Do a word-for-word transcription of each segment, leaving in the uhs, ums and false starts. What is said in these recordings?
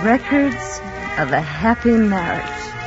records of a happy marriage.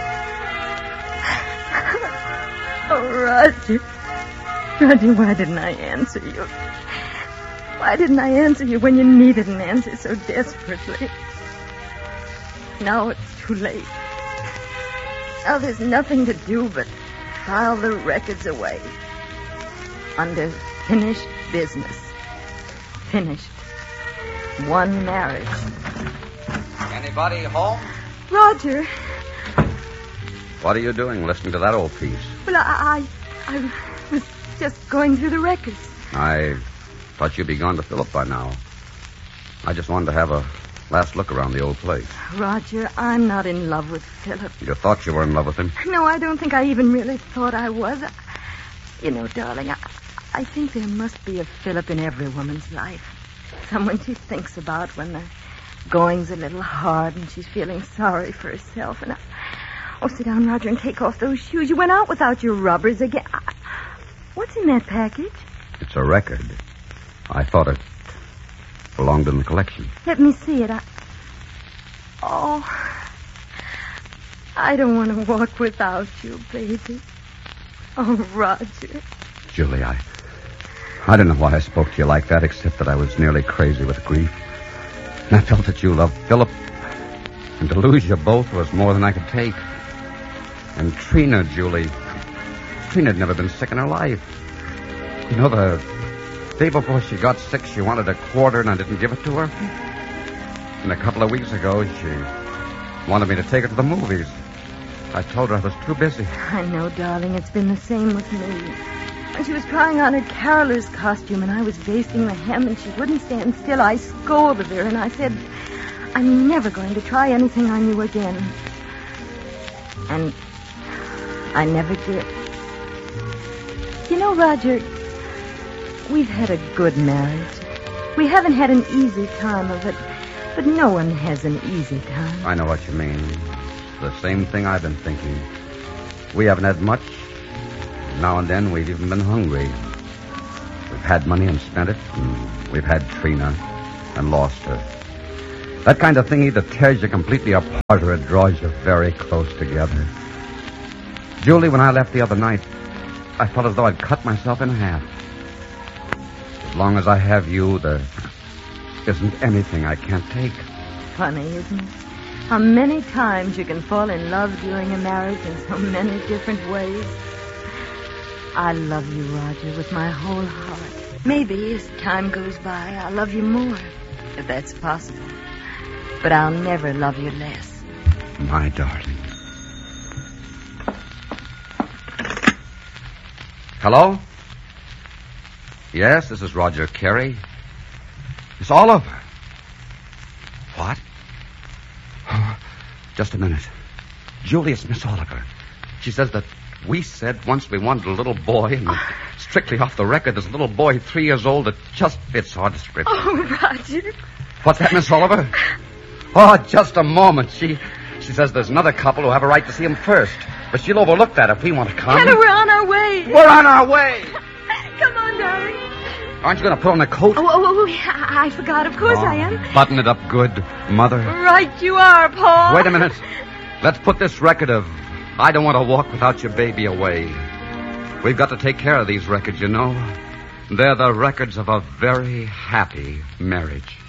Oh, Roger. Roger, why didn't I answer you? Why didn't I answer you when you needed an answer so desperately? Now it's too late. Now there's nothing to do but file the records away. Under finished business. Finished. One marriage. Anybody home? Roger. What are you doing listening to that old piece? Well, I, I, I was just going through the records. I thought you'd be gone to Philip by now. I just wanted to have a last look around the old place. Roger, I'm not in love with Philip. You thought you were in love with him? No, I don't think I even really thought I was. You know, darling, I, I think there must be a Philip in every woman's life. Someone she thinks about when the going's a little hard and she's feeling sorry for herself. And I, oh, sit down, Roger, and take off those shoes. You went out without your rubbers again. I, what's in that package? It's a record. I thought it belonged in the collection. Let me see it. I... Oh, I don't want to walk without you, baby. Oh, Roger. Julie, I... I don't know why I spoke to you like that, except that I was nearly crazy with grief. And I felt that you loved Philip. And to lose you both was more than I could take. And Trina, Julie... Trina had never been sick in her life. You know, the day before she got sick, she wanted a quarter, and I didn't give it to her. And a couple of weeks ago, she wanted me to take her to the movies. I told her I was too busy. I know, darling. It's been the same with me. When she was trying on her caroler's costume and I was basting the hem and she wouldn't stand still, I scolded her and I said, I'm never going to try anything on you again. And I never did. You know, Roger, we've had a good marriage. We haven't had an easy time of it, but no one has an easy time. I know what you mean. The same thing I've been thinking. We haven't had much. Now and then we've even been hungry. We've had money and spent it, and we've had Trina and lost her. That kind of thing either tears you completely apart or it draws you very close together. Julie, when I left the other night, I felt as though I'd cut myself in half. As long as I have you, there isn't anything I can't take. Funny, isn't it? How many times you can fall in love during a marriage in so many different ways. I love you, Roger, with my whole heart. Maybe as time goes by, I'll love you more, if that's possible. But I'll never love you less. My darling. Hello? Yes, this is Roger Carey. Miss Oliver. What? Oh, just a minute. Julius, Miss Oliver. She says that we said once we wanted a little boy, and strictly off the record, there's a little boy three years old that just fits our description. Oh, Roger. What's that, Miss Oliver? Oh, just a moment. She she says there's another couple who have a right to see him first, but she'll overlook that if we want to come. Hannah, we're on our way. We're on our way. Come on, darling. Aren't you going to put on a coat? Oh, oh, oh, I forgot. Of course oh, I am. Button it up good, Mother. Right you are, Paul. Wait a minute. Let's put this record of I Don't Want to Walk Without Your Baby away. We've got to take care of these records, you know. They're the records of a very happy marriage.